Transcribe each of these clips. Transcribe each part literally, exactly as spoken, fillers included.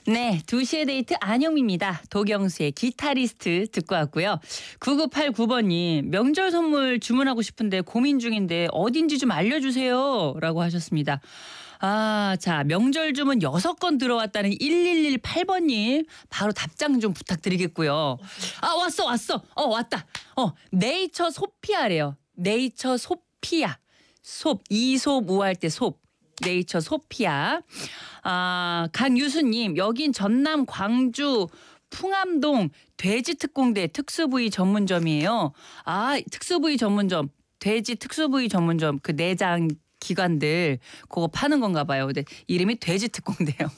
네, 두 시의 데이트 안영미입니다. 도경수의 기타리스트 듣고 왔고요. 구구팔구 번님, 명절 선물 주문하고 싶은데 고민 중인데 어딘지 좀 알려주세요. 라고 하셨습니다. 아, 자, 명절 주문 여섯 건 들어왔다는 일일일팔 번님, 바로 답장 좀 부탁드리겠고요. 아, 왔어, 왔어. 어, 왔다. 어, 네이처 소피아래요. 네이처 소피아. 솝, 이솝 우할 때 솝. 네이처 소피아. 아, 강유수님, 여긴 전남 광주 풍암동 돼지특공대 특수부위 전문점이에요. 아, 특수부위 전문점, 돼지 특수부위 전문점, 그 내장 기관들 그거 파는 건가 봐요. 근데 이름이 돼지특공대요.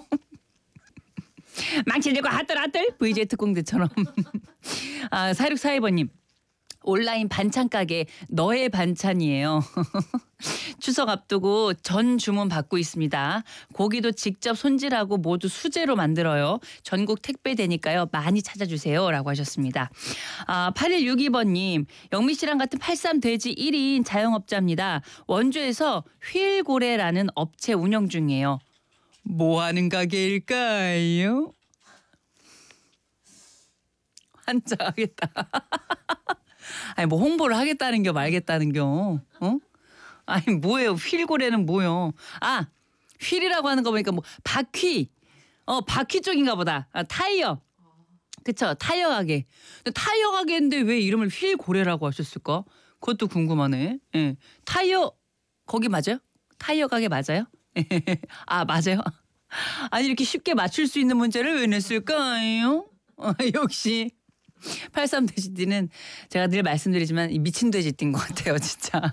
망치들과 핫들 핫들 브이제이 특공대처럼. 아, 사육사이 번님. 온라인 반찬 가게 너의 반찬이에요. 추석 앞두고 전 주문 받고 있습니다. 고기도 직접 손질하고 모두 수제로 만들어요. 전국 택배 되니까요. 많이 찾아주세요. 라고 하셨습니다. 아, 팔일육이 번님. 영미 씨랑 같은 팔십삼 돼지 일 인 자영업자입니다. 원주에서 휠고래라는 업체 운영 중이에요. 뭐 하는 가게일까요? 환장하겠다. 아니 뭐 홍보를 하겠다는 겨 말겠다는 겨. 어? 아니 뭐예요? 휠고래는 뭐요? 아, 휠이라고 하는 거 보니까 뭐 바퀴. 어, 바퀴 쪽인가 보다. 아, 타이어. 그쵸? 타이어 가게. 근데 타이어 가게인데 왜 이름을 휠고래라고 하셨을까? 그것도 궁금하네. 예. 타이어 거기 맞아요? 타이어 가게 맞아요? 아, 맞아요. 아니 이렇게 쉽게 맞출 수 있는 문제를 왜 냈을까요? 어, 역시 팔십삼 돼지띠는 제가 늘 말씀드리지만 미친 돼지띠인 것 같아요, 진짜.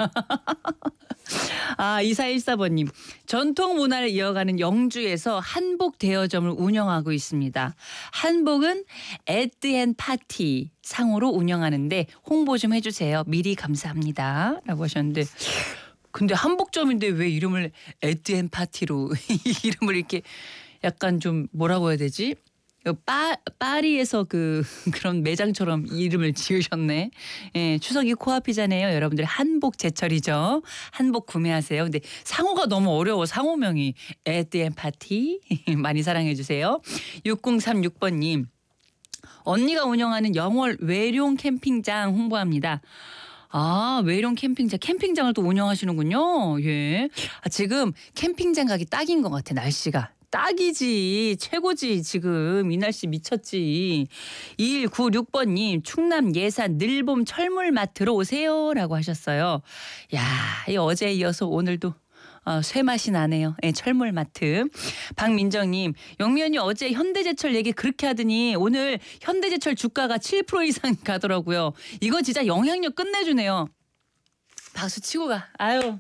아, 이사일사 번님. 전통 문화를 이어가는 영주에서 한복 대여점을 운영하고 있습니다. 한복은 에드앤 파티 상호로 운영하는데 홍보 좀 해주세요. 미리 감사합니다. 라고 하셨는데 근데 한복점인데 왜 이름을 에드앤 파티로 이름을 이렇게 약간 좀 뭐라고 해야 되지? 파, 파리에서 그 그런 매장처럼 이름을 지으셨네. 예, 추석이 코앞이잖아요. 여러분들 한복 제철이죠. 한복 구매하세요. 근데 상호가 너무 어려워. 상호명이 에드앤 파티 많이 사랑해 주세요. 육공삼육 번님. 언니가 운영하는 영월 외룡 캠핑장 홍보합니다. 아, 외룡 캠핑장, 캠핑장을 또 운영하시는군요. 예. 아, 지금 캠핑장 가기 딱인 것 같아, 날씨가. 딱이지, 최고지, 지금. 이 날씨 미쳤지. 이일구육 번님, 충남 예산 늘봄 철물마트로 오세요. 라고 하셨어요. 야, 이 어제에 이어서 오늘도 어, 쇠맛이 나네요. 예, 철물마트. 박민정님, 영미 언니 어제 현대제철 얘기 그렇게 하더니 오늘 현대제철 주가가 칠 퍼센트 이상 가더라고요. 이거 진짜 영향력 끝내주네요. 박수 치고 가. 아유.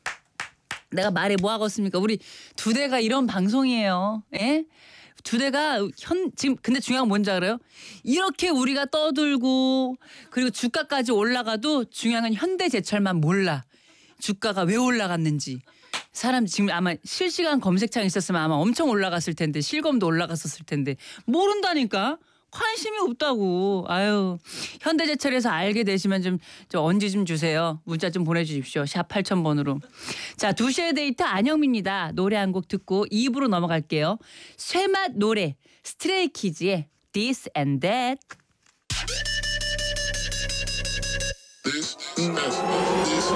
내가 말해 뭐 하겠습니까? 우리 두 대가 이런 방송이에요. 예? 두 대가 현 지금 근데 중요한 건 뭔지 알아요? 이렇게 우리가 떠들고 그리고 주가까지 올라가도 중요한 건 현대제철만 몰라. 주가가 왜 올라갔는지. 사람 지금 아마 실시간 검색창 있었으면 아마 엄청 올라갔을 텐데 실검도 올라갔었을 텐데 모른다니까. 관심이 없다고. 아유, 현대제철에서 알게 되시면 좀, 좀 언지 좀 주세요. 문자 좀 보내주십시오. 샵 팔천 번으로. 자, 두 시의 데이트 안영미입니다. 노래 한 곡 듣고 이 부로 넘어갈게요. 쇠맛 노래 스트레이키즈의 This and That. This and that. This